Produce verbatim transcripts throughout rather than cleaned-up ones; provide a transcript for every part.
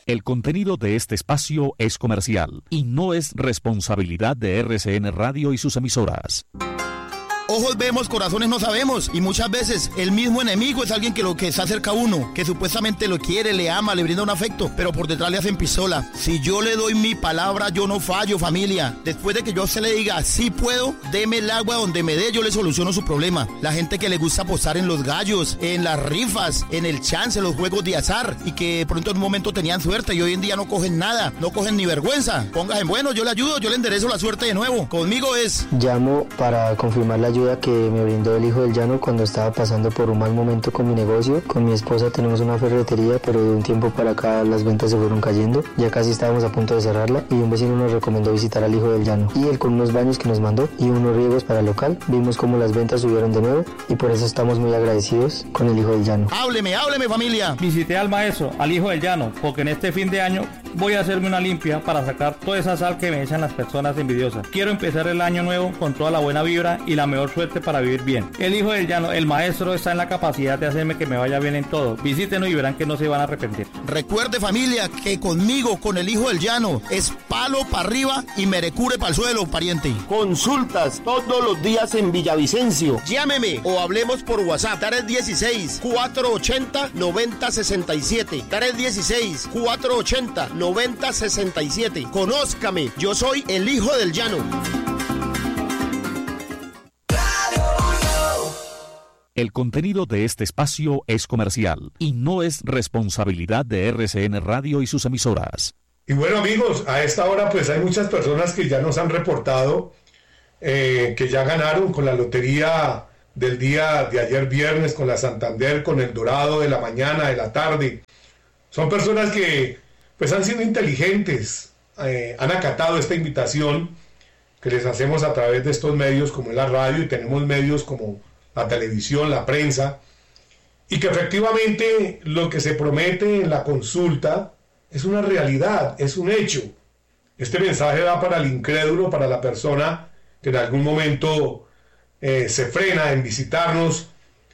El contenido de este espacio es comercial y no es responsabilidad de R C N Radio y sus emisoras. Ojos vemos, corazones no sabemos, y muchas veces el mismo enemigo es alguien que lo que está cerca a uno, que supuestamente lo quiere, le ama, le brinda un afecto, pero por detrás le hacen pistola. Si yo le doy mi palabra, yo no fallo, familia. Después de que yo se le diga, sí puedo, deme el agua donde me dé, yo le soluciono su problema. La gente que le gusta apostar en los gallos, en las rifas, en el chance, en los juegos de azar, y que pronto en un momento tenían suerte y hoy en día no cogen nada, no cogen ni vergüenza. Póngase en bueno, yo le ayudo, yo le enderezo la suerte de nuevo. Conmigo es... Llamo para confirmar la ayuda que me brindó el hijo del llano cuando estaba pasando por un mal momento con mi negocio. Con mi esposa tenemos una ferretería, pero de un tiempo para acá las ventas se fueron cayendo. Ya casi estábamos a punto de cerrarla y un vecino nos recomendó visitar al hijo del llano. Y él con unos baños que nos mandó y unos riegos para el local, vimos cómo las ventas subieron de nuevo y por eso estamos muy agradecidos con el hijo del llano. Hábleme, hábleme, familia. Visité al maestro, al hijo del llano, porque en este fin de año voy a hacerme una limpia para sacar toda esa sal que me echan las personas envidiosas. Quiero empezar el año nuevo con toda la buena vibra y la mejor suerte para vivir bien. El hijo del llano, el maestro, está en la capacidad de hacerme que me vaya bien en todo. Visítenos y verán que no se van a arrepentir. Recuerde, familia, que conmigo, con el hijo del llano, es palo para arriba y merecure para el suelo, pariente. Consultas todos los días en Villavicencio. Llámeme o hablemos por WhatsApp. tres dieciséis, cuatrocientos ochenta, noventa sesenta y siete. tres dieciséis, cuatrocientos ochenta, noventa sesenta y siete. Conózcame, yo soy el hijo del llano. El contenido de este espacio es comercial y no es responsabilidad de R C N Radio y sus emisoras. Y bueno, amigos, a esta hora pues hay muchas personas que ya nos han reportado eh, que ya ganaron con la lotería del día de ayer viernes, con la Santander, con el Dorado de la mañana, de la tarde. Son personas que pues han sido inteligentes, eh, han acatado esta invitación que les hacemos a través de estos medios como la radio, y tenemos medios como la televisión, la prensa, y que efectivamente lo que se promete en la consulta es una realidad, es un hecho. Este mensaje va para el incrédulo, para la persona que en algún momento eh, se frena en visitarnos.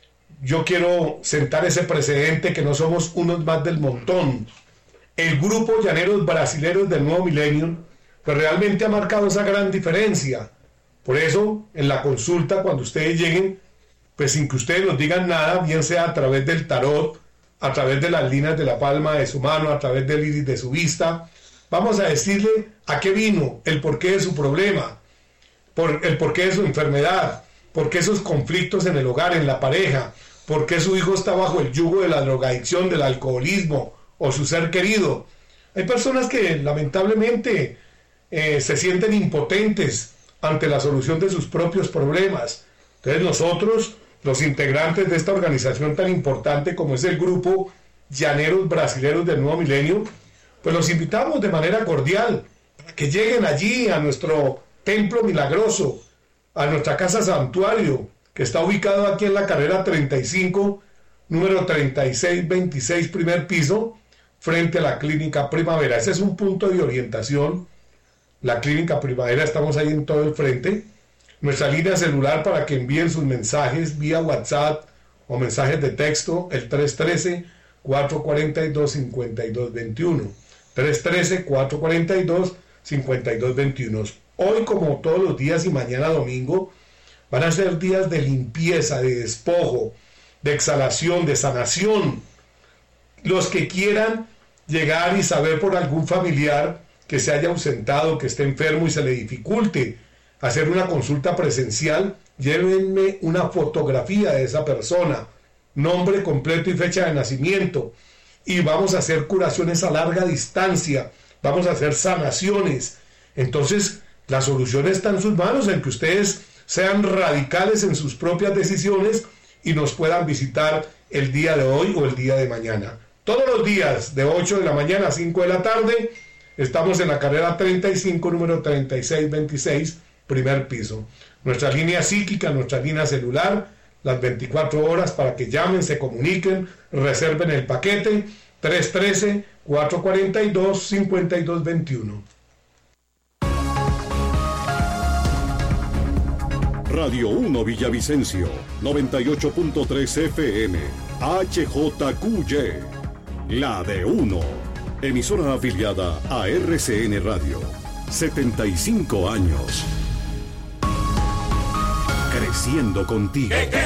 Yo quiero sentar ese precedente que no somos unos más del montón. El grupo Llaneros Brasileros del Nuevo Milenio pues realmente ha marcado esa gran diferencia. Por eso, en la consulta, cuando ustedes lleguen, pues sin que ustedes nos digan nada, bien sea a través del tarot, a través de las líneas de la palma de su mano, a través del iris de su vista, vamos a decirle a qué vino, el porqué de su problema, por el porqué de su enfermedad, por qué esos conflictos en el hogar, en la pareja, por qué su hijo está bajo el yugo de la drogadicción, del alcoholismo o su ser querido. Hay personas que lamentablemente eh, se sienten impotentes ante la solución de sus propios problemas. Entonces nosotros, los integrantes de esta organización tan importante como es el grupo Llaneros Brasileros del Nuevo Milenio, pues los invitamos de manera cordial para que lleguen allí a nuestro templo milagroso, a nuestra casa santuario, que está ubicado aquí en la carrera treinta y cinco, número treinta y seis veintiséis, primer piso, frente a la Clínica Primavera. Ese es un punto de orientación. La Clínica Primavera, estamos ahí en todo el frente. Nuestra línea celular para que envíen sus mensajes vía WhatsApp o mensajes de texto, el tres uno tres, cuatro cuatro dos, cinco dos dos uno. tres uno tres, cuatro cuatro dos, cinco dos dos uno. Hoy, como todos los días y mañana domingo, van a ser días de limpieza, de despojo, de exhalación, de sanación. Los que quieran llegar y saber por algún familiar que se haya ausentado, que esté enfermo y se le dificulte hacer una consulta presencial, llévenme una fotografía de esa persona, nombre completo y fecha de nacimiento, y vamos a hacer curaciones a larga distancia, vamos a hacer sanaciones. Entonces, la solución está en sus manos, en que ustedes sean radicales en sus propias decisiones y nos puedan visitar el día de hoy o el día de mañana. Todos los días, de ocho de la mañana a cinco de la tarde, estamos en la carrera treinta y cinco, número treinta y seis veintiséis, primer piso. Nuestra línea psíquica, nuestra línea celular, las veinticuatro horas para que llamen, se comuniquen, reserven el paquete, tres uno tres, cuatro cuatro dos, cinco dos dos uno. Radio uno Villavicencio, noventa y ocho punto tres F M, H J Q Y, la de uno. Emisora afiliada a R C N Radio. setenta y cinco años. Creciendo contigo.